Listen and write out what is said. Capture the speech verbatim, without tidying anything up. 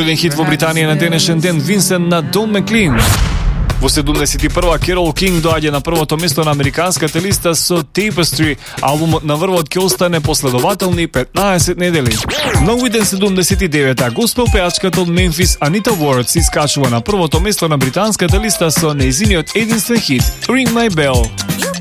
голем хит во Британија на денешен ден, Винсент на Дон Маклин. Во седумдесет и прва Керол Кинг доаѓа на првото место на американската листа со Tapestry. Албумот на врвот ќе остане последователни петнаесет недели. На уиден седумдесет и девета госпел пеачката од Мемфис Анита Уорд се искачува на првото место на британската листа со нејзиниот единствен хит Ring My Bell.